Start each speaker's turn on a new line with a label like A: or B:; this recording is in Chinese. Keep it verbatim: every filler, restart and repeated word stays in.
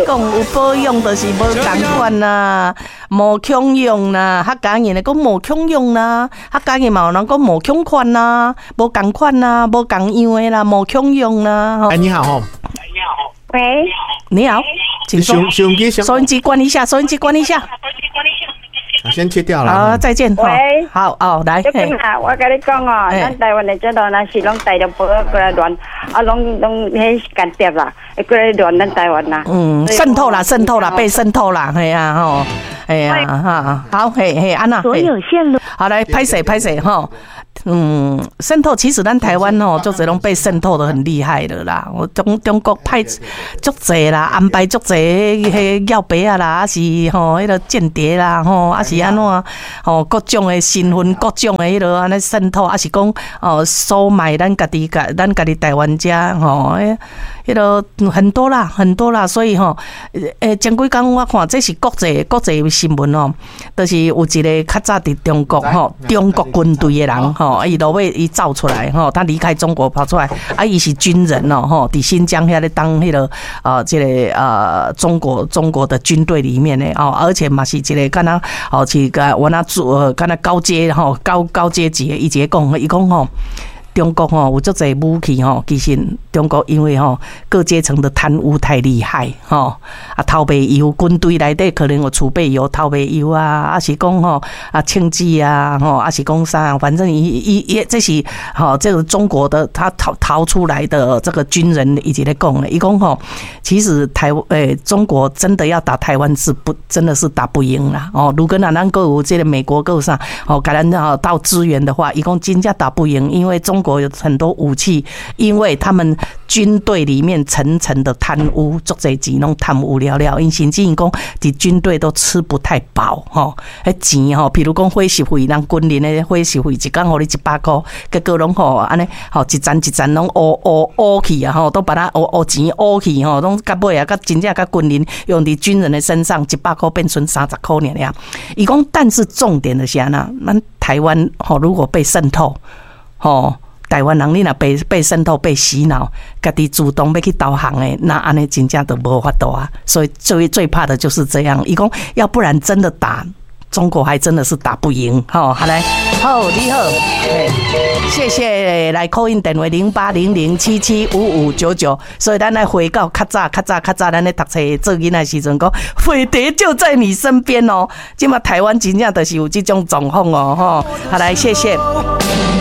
A: 讲有保养就是无同款啦，无强用啦，客家人来讲无强用啦，客家人嘛有人讲无强款啦，无同款啦，无同样的啦，无强用啦。
B: 哎，你好吼。
C: 喂，
A: 你好，请说。
B: 收音机，
A: 收音机关一下，收音机关一下。
B: 先切掉了。
A: 好，再见。
C: 喂，
A: 好哦，来。
C: 啊，我跟你讲哦，咱台湾的这度那是拢带着保过来乱，啊，拢拢迄间谍啦，会过来乱咱台湾啦。
A: 嗯，渗透啦，渗透啦，被渗透啦，系啊，吼，哎呀，哈，好，嘿嘿，安娜，
D: 所有线路，
A: 好来，拍谁拍谁哈。嗯，渗透其实咱台湾吼，就这种被渗透的很厉害的啦。我中中国派足济啦，安排足济迄要白啊啦，啊是吼迄个间谍啦，吼啊是安怎吼各种的身份，各种的迄个安尼渗透，啊是讲哦收买咱家己个咱家己台湾家吼，迄迄个很多啦，很多啦，所以吼诶前几工我看这是国际国际新闻哦，就是有一个较早伫中国吼，中国军队的人。吼，伊都要伊造出来吼，他离开中国跑出来，啊，伊是军人哦，吼，伫新疆遐咧当迄个呃，这个呃中国中国的军队里面呢哦，而且嘛是一个敢若哦是个我那做敢若高阶吼高高阶级的，伊直接讲，伊讲吼。中国吼有足侪武器吼，其实中国因为吼各阶层的贪污太厉害吼，啊偷卖油，军队内底可能有储备油偷卖油啊，啊是讲吼啊枪支啊吼，啊是讲啥，反正伊伊伊这是吼这个中国的他逃逃出来的这个军人一直在讲的，伊讲吼其实台诶、欸、中国真的要打台湾是不真的是打不赢啦哦，如果那咱够有这个美国够上哦，给咱哦到支援的话，伊讲真正打不赢，因为中国有很多武器，因为他们军队里面层层的贪污，做这钱拢贪污了了，因甚至因讲，伫军队都吃不太饱吼，迄钱吼，譬如讲伙食费，咱军人的伙食费一工互你一百块，结果拢吼安尼吼一层一层拢乌乌乌去啊吼，都把它乌乌钱乌去吼，拢到尾啊，甲真正甲军人用伫军人的身上，一百块变成三十块尔呀。伊讲，但是重点的是安那，咱台湾吼如果被渗透，吼。台湾人你若被被渗透、被洗脑，家己主动要去导航诶，那安尼真正都无法度啊！所以最最怕的就是这样。伊讲，要不然真的打中国，还真的是打不赢。好，好来，好，你好，谢谢来 call in 电话零八零零七七五五九九。所以咱来回到较早、较早、较早，咱咧读册做囡仔时阵讲，飞碟就在你身边哦。今嘛台湾真正就是有这种状况哦，吼，好来，谢谢。